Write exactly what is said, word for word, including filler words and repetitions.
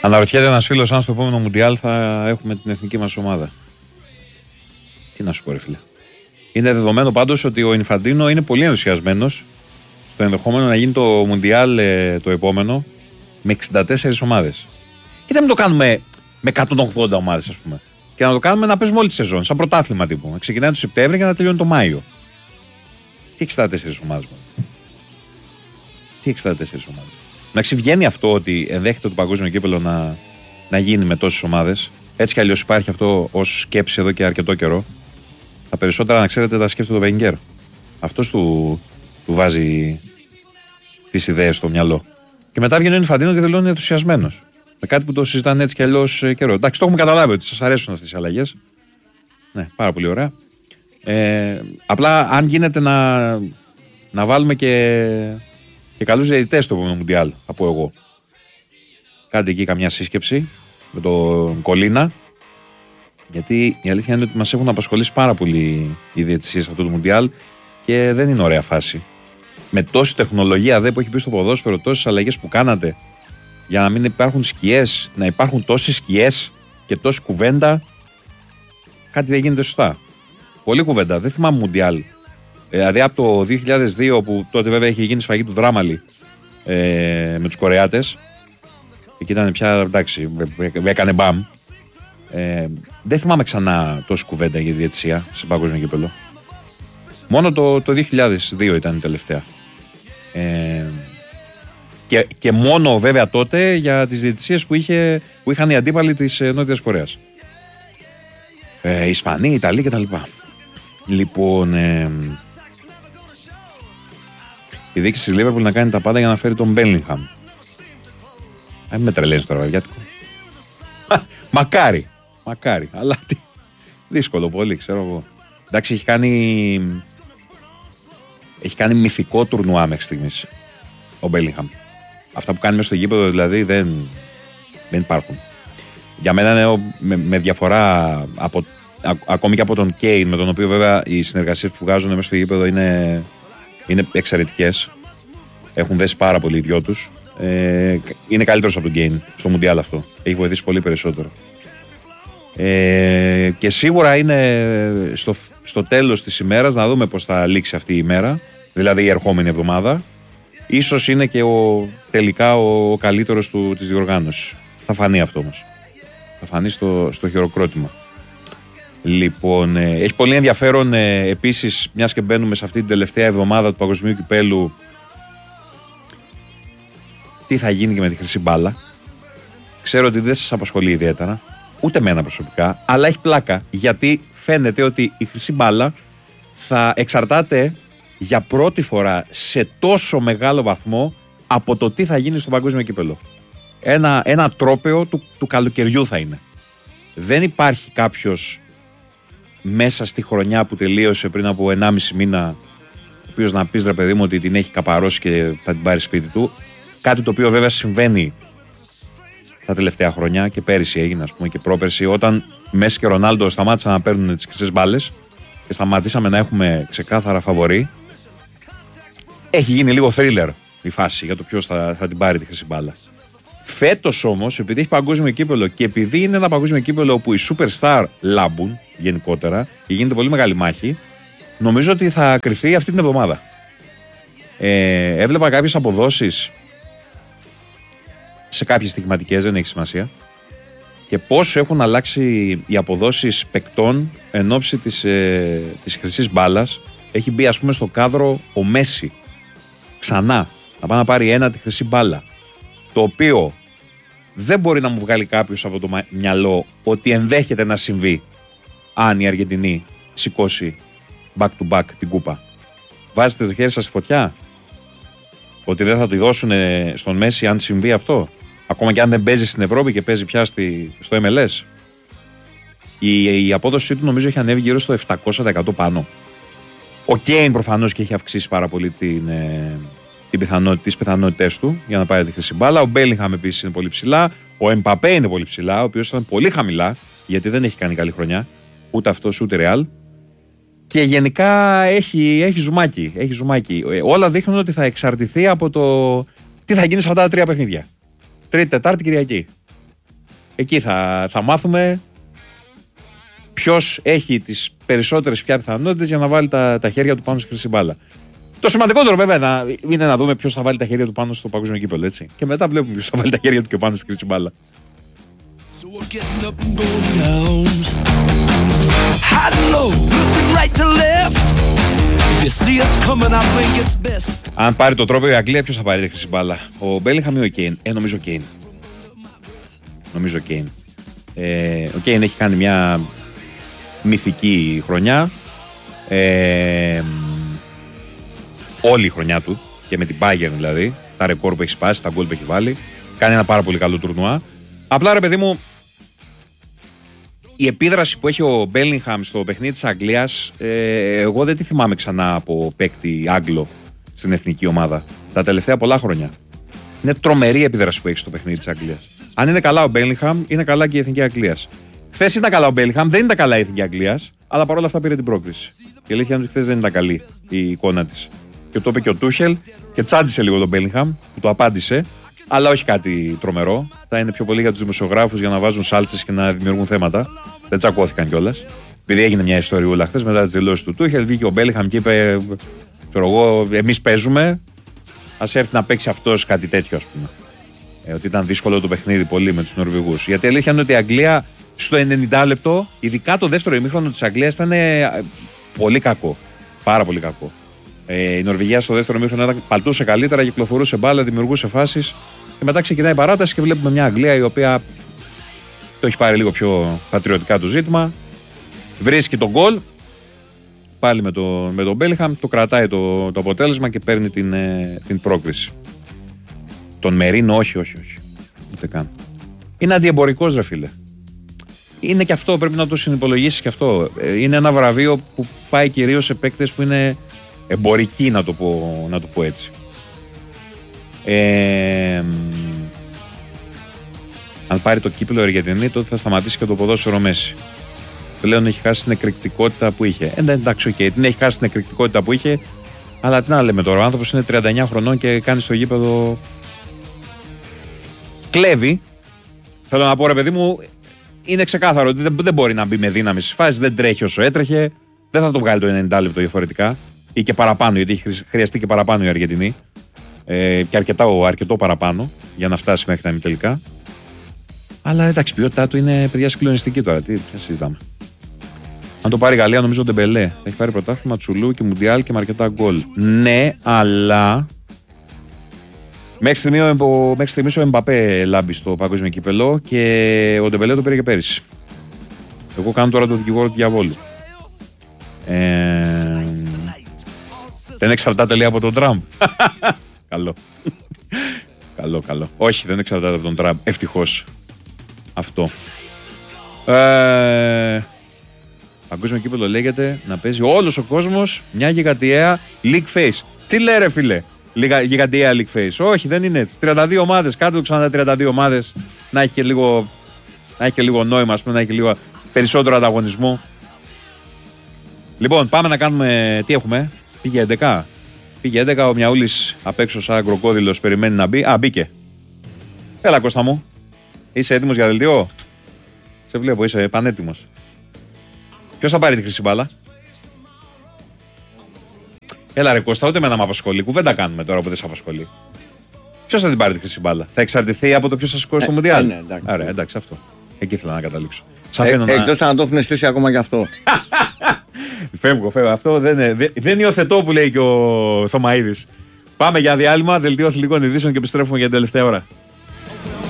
Αναρωτιέται ένας φίλος αν στο επόμενο Μουντιάλ θα έχουμε την εθνική μας ομάδα. Τι να σου πω, ρε φίλε. Είναι δεδομένο πάντως ότι ο Ινφαντίνο είναι πολύ ενθουσιασμένος στο ενδεχόμενο να γίνει το Μουντιάλ ε, το επόμενο με εξήντα τέσσερις ομάδες. Και δεν το κάνουμε με εκατόν ογδόντα ομάδες, ας πούμε. Και να το κάνουμε να παίζουμε όλη τη σεζόν, σαν πρωτάθλημα τύπου. Να ξεκινάει το Σεπτέμβριο και να τελειώνει το Μάιο. Τι εξήντα τέσσερις ομάδες, μόνο. Τι εξήντα τέσσερις ομάδες. Να βγαίνει αυτό ότι ενδέχεται το παγκόσμιο κύπελλο να, να γίνει με τόσες ομάδες. Έτσι κι αλλιώς υπάρχει αυτό ως σκέψη εδώ και αρκετό καιρό. Τα περισσότερα, να ξέρετε, τα σκέφτεται ο Βενγκέρ. Αυτός του, του βάζει τις ιδέες στο μυαλό. Και μετά βγαίνει ο Ινφαντίνο και δηλώνει ενθουσιασμένος. Με κάτι που το συζητάνε έτσι κι αλλιώς καιρό. Εντάξει, το έχουμε καταλάβει ότι σας αρέσουν αυτές οι αλλαγές. Ναι, πάρα πολύ ωραία. Ε, απλά αν γίνεται να, να βάλουμε και, και καλούς διαιτητές στο επόμενο Μουντιάλ, θα πω εγώ. Κάντε εκεί καμιά σύσκεψη με τον Κολίνα. Γιατί η αλήθεια είναι ότι μας έχουν απασχολήσει πάρα πολύ οι διαιτησίες αυτού του Μουντιάλ και δεν είναι ωραία φάση. Με τόση τεχνολογία δε που έχει μπει στο ποδόσφαιρο, τόσες αλλαγές που κάνατε για να μην υπάρχουν σκιές, να υπάρχουν τόσες σκιές και τόση κουβέντα, κάτι δεν γίνεται σωστά. Πολλή κουβέντα, δεν θυμάμαι Μουντιάλ. Δηλαδή από το δύο χιλιάδες δύο, που τότε βέβαια είχε γίνει σφαγή του Δράμαλη ε, με τους Κορεάτες, εκεί ήταν πια εντάξει, έκανε μπαμ. Ε, δεν θυμάμαι ξανά τόση κουβέντα για διαιτησία σε παγκόσμιο κύπελλο. Μόνο το, το δύο χιλιάδες δύο ήταν η τελευταία. Ε, και, και μόνο βέβαια τότε για τις διαιτησίες που, είχε, που είχαν οι αντίπαλοι της ε, Νότιας Κορέας. Ε, Ισπανοί, Ιταλοί κτλ. Λοιπόν, ε, η διοίκηση της Λίβερπουλ να κάνει τα πάντα για να φέρει τον Μπέλιγχαμ. Αν με τρελαίνεις τώρα, βαριάτικο. Μακάρι, μακάρι, αλλά τι, δύσκολο πολύ, ξέρω εγώ. Εντάξει, έχει κάνει, έχει κάνει μυθικό τουρνουά μέχρι στιγμής ο Μπέλιγχαμ. Αυτά που κάνει μέσα στο γήπεδο δηλαδή δεν, δεν υπάρχουν. Για μένα είναι με, με διαφορά από, α, ακόμη και από τον Κέιν, με τον οποίο βέβαια οι συνεργασίες που βγάζουν μέσα στο γήπεδο είναι, είναι εξαιρετικές. Έχουν δέσει πάρα πολύ οι δυο τους. Ε, είναι καλύτερος από τον Κέιν στο Μουντιάλ αυτό. Έχει βοηθήσει πολύ περισσότερο. Ε, και σίγουρα είναι στο, στο τέλος της ημέρας να δούμε πώς θα λήξει αυτή η ημέρα, δηλαδή η ερχόμενη εβδομάδα. Ίσως είναι και ο, τελικά ο καλύτερος του, της διοργάνωσης. Θα φανεί αυτό όμως. Θα φανεί στο, στο χειροκρότημα. Λοιπόν, ε, έχει πολύ ενδιαφέρον ε, επίσης, μιας και μπαίνουμε σε αυτή την τελευταία εβδομάδα του Παγκοσμίου Κυπέλλου, τι θα γίνει και με τη χρυσή μπάλα. Ξέρω ότι δεν σας απασχολεί ιδιαίτερα, ούτε εμένα προσωπικά, αλλά έχει πλάκα γιατί φαίνεται ότι η χρυσή μπάλα θα εξαρτάται για πρώτη φορά σε τόσο μεγάλο βαθμό από το τι θα γίνει στο παγκόσμιο κύπελλο. Ένα, ένα τρόπαιο του, του καλοκαιριού θα είναι. Δεν υπάρχει κάποιος μέσα στη χρονιά που τελείωσε πριν από ενάμιση μήνα, ο οποίος να πεις ρε παιδί μου ότι την έχει καπαρώσει και θα την πάρει σπίτι του. Κάτι το οποίο βέβαια συμβαίνει τα τελευταία χρόνια και πέρυσι έγινε, ας πούμε, και πρόπερσι, όταν Μέση και Ρονάλντο σταμάτησαν να παίρνουν τις χρυσές μπάλες και σταματήσαμε να έχουμε ξεκάθαρα φαβορί. Έχει γίνει λίγο thriller η φάση για το ποιος θα, θα την πάρει τη χρυσή μπάλα. Φέτος όμως, επειδή έχει παγκόσμιο κύπελλο και επειδή είναι ένα παγκόσμιο κύπελλο όπου οι superstar λάμπουν γενικότερα και γίνεται πολύ μεγάλη μάχη, νομίζω ότι θα κρυφθεί αυτή την εβδομάδα. Ε, έβλεπα κάποιες αποδόσεις σε κάποιες στιγματικές, δεν έχει σημασία, και πώς έχουν αλλάξει οι αποδόσεις παικτών εν ώψη της, ε, της χρυσής μπάλας. Έχει μπει, ας πούμε, στο κάδρο ο Μέση ξανά να πάει να πάρει ένα τη χρυσή μπάλα, το οποίο δεν μπορεί να μου βγάλει κάποιος από το μυαλό ότι ενδέχεται να συμβεί αν η Αργεντινή σηκώσει back to back την κούπα. Βάζετε το χέρι σας στη φωτιά ότι δεν θα τη δώσουν στον Μέση αν συμβεί αυτό, ακόμα και αν δεν παίζει στην Ευρώπη και παίζει πια στη, στο εμ ελ ες. Η, η απόδοσή του νομίζω έχει ανέβει γύρω στο επτακόσια τοις εκατό πάνω. Ο Κέιν προφανώς και έχει αυξήσει πάρα πολύ την, ε, την πιθανότητα, τις πιθανότητες του για να πάρει τη χρυσή μπάλα. Ο Μπέλιγχαμ επίσης είναι πολύ ψηλά. Ο Εμπαπέ είναι πολύ ψηλά, ο οποίος ήταν πολύ χαμηλά γιατί δεν έχει κάνει καλή χρονιά. Ούτε αυτός ούτε Ρεάλ. Και γενικά έχει, έχει ζουμάκι. Έχει ζουμάκι. Ε, όλα δείχνουν ότι θα εξαρτηθεί από το τι θα γίνει σε αυτά τα τρία παιχνίδια. Τρίτη, Τετάρτη, Κυριακή. Εκεί θα, θα μάθουμε ποιος έχει τις περισσότερες πια πιθανότητες για να βάλει τα, τα χέρια του πάνω στη χρυσή μπάλα. Το σημαντικότερο βέβαια να, είναι να δούμε ποιος θα βάλει τα χέρια του πάνω στο παγκόσμιο κύπελλο, έτσι. Και μετά βλέπουμε ποιος θα βάλει τα χέρια του και πάνω στη χρυσή μπάλα. Αν πάρει το τρόπο η Αγγλία, ποιος θα πάρει τη χρυσή μπάλα? Ο Μπέλιγχαμ ή ο Κέιν? Ε, νομίζω ο Κέιν. Νομίζω ο Κέιν. Ε, ο Κέιν έχει κάνει μια μυθική χρονιά. Ε, όλη η χρονιά του και με την Bayern δηλαδή. Τα ρεκόρ που έχει σπάσει, τα γκολ που έχει βάλει. Κάνει ένα πάρα πολύ καλό τουρνουά. Απλά ρε παιδί μου, η επίδραση που έχει ο Μπέλιγχαμ στο παιχνίδι της Αγγλίας, ε, εγώ δεν τη θυμάμαι ξανά από παίκτη Άγγλο στην εθνική ομάδα τα τελευταία πολλά χρόνια. Είναι τρομερή η επίδραση που έχει στο παιχνίδι της Αγγλίας. Αν είναι καλά ο Μπέλιγχαμ, είναι καλά και η εθνική Αγγλίας. Χθες ήταν καλά ο Μπέλιγχαμ, δεν ήταν καλά η εθνική Αγγλίας, αλλά παρόλα αυτά πήρε την πρόκριση. Η αλήθεια είναι ότι χθες δεν ήταν καλή η εικόνα της. Και το είπε και ο Τούχελ και τσάντισε λίγο τον Μπέλιγχαμ, που το απάντησε, αλλά όχι κάτι τρομερό. Θα είναι πιο πολύ για τους δημοσιογράφους για να βάζουν σάλτσες και να δημιουργούν θέματα. Δεν τσακώθηκαν κιόλας. Επειδή έγινε μια ιστοριούλα χθες μετά τις δηλώσεις του Τούχελ, βγήκε ο Μπέλιγχαμ και είπε: ξέρω εγώ, εμείς παίζουμε. Ας έρθει να παίξει αυτός κάτι τέτοιο, ας πούμε. Ε, ότι ήταν δύσκολο το παιχνίδι πολύ με τους Νορβηγούς. Γιατί η αλήθεια είναι ότι η Αγγλία στο ενενήντα λεπτό, ειδικά το δεύτερο ημίχρονο της Αγγλίας, ήταν πολύ κακό. Πάρα πολύ κακό. Ε, η Νορβηγία στο δεύτερο ημίχρονο παλτούσε καλύτερα, κυκλοφορούσε μπάλα, δημιουργούσε φάσεις. Και μετά ξεκινάει η παράταση και βλέπουμε μια Αγγλία η οποία το έχει πάρει λίγο πιο πατριωτικά το ζήτημα. Βρίσκει τον γκολ. Πάλι με, το, με τον Μπέλιγχαμ, το κρατάει το, το αποτέλεσμα και παίρνει την, ε, την πρόκριση. Τον Μερίνο, όχι, όχι, όχι. Ούτε καν. Είναι αντιεμπορικός, ρε φίλε. Είναι και αυτό, πρέπει να το συνυπολογίσεις και αυτό. Είναι ένα βραβείο που πάει κυρίως σε παίκτες που είναι εμπορικοί, να το πω, να το πω έτσι. Ε, αν πάρει το κύπελλο η Αργεντινή, τότε θα σταματήσει και το ποδόσφαιρο Μέση. Πλέον έχει χάσει την εκρηκτικότητα που είχε. Ε, εντάξει, οκ, okay, την έχει χάσει την εκρηκτικότητα που είχε, αλλά τι να λέμε τώρα. Ο άνθρωπος είναι τριάντα εννιά χρονών και κάνει στο γήπεδο. Κλέβει. Θέλω να πω, ρε παιδί μου, είναι ξεκάθαρο ότι δεν, δεν μπορεί να μπει με δύναμη στις φάσεις, δεν τρέχει όσο έτρεχε. Δεν θα το βγάλει το ενενήντα λεπτό διαφορετικά. Ή και παραπάνω, γιατί έχει χρειαστεί και παραπάνω η Αργεντινή. Ε, και αρκετά, αρκετό παραπάνω για να φτάσει μέχρι τα ημιτελικά. Αλλά εντάξει, η ποιότητά του είναι παιδιά συγκλονιστική τώρα. Τι συζητάμε. Αν το πάρει η Γαλλία, νομίζω ο Ντεμπελέ θα έχει πάρει πρωτάθλημα, Τσουλού και Μουντιάλ και με αρκετά γκολ. Ναι, αλλά μέχρι στιγμή, μέχρι στιγμής ο Εμπαπέ λάμπει στο παγκόσμιο κύπελλο και ο Ντεμπελέ το πήρε και πέρυσι. Εγώ κάνω τώρα το δικηγόρο του διαβόλου. Ε, δεν εξαρτάται λέει από τον Τραμπ. Καλό. Καλό, καλό. Όχι, δεν εξαρτάται από τον Τραμπ. Ευτυχώς. Αυτό. Ε, παγκόσμιο κύπελλο λέγεται να παίζει όλος ο κόσμος μια γιγαντιαία league face. Τι λέει ρε φίλε, γιγαντιαία league face? Όχι, δεν είναι έτσι. τριάντα δύο ομάδες, κάτω ξανά τριάντα δύο ομάδες, να έχει και λίγο, να έχει και λίγο νόημα, ας πούμε, να έχει και λίγο περισσότερο ανταγωνισμό. Λοιπόν, πάμε να κάνουμε. Τι έχουμε, πήγε έντεκα. Πήγε έντεκα, ο Μιαούλης απ' έξω σαν κροκόδιλος περιμένει να μπει. Α, μπήκε. Έλα Κώστα μου. Είσαι έτοιμος για δελτίο? Σε βλέπω, είσαι πανέτοιμος. Ποιος θα πάρει τη χρυσή μπάλα? Έλα ρε Κώστα, ούτε με να με απασχολεί. Κουβέντα κάνουμε τώρα που δεν σε απασχολεί. Ποιος θα την πάρει τη χρυσή μπάλα? Θα εξαρτηθεί από το ποιος θα σηκώσει το Μουντιάλ. Ναι, εντάξει. Άρα, εντάξει, αυτό. Εκεί ήθελα να καταλήξω. Ε, να... Εκτός αν το έχουν στήσει ακόμα και αυτό. Φεύγω, φεύγω. Αυτό δεν, δεν, δεν υιοθετώ που λέει και ο Θωμαΐδης. Πάμε για διάλειμμα, δελτίο αθλητικών ειδήσεων και επιστρέφουμε για την τελευταία ώρα.